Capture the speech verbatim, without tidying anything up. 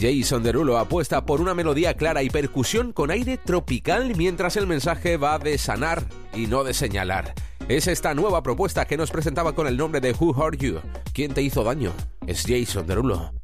Jason Derulo apuesta por una melodía clara y percusión con aire tropical, mientras el mensaje va de sanar y no de señalar. Es esta nueva propuesta que nos presentaba con el nombre de Who Hurt You. ¿Quién te hizo daño? Es Jason Derulo.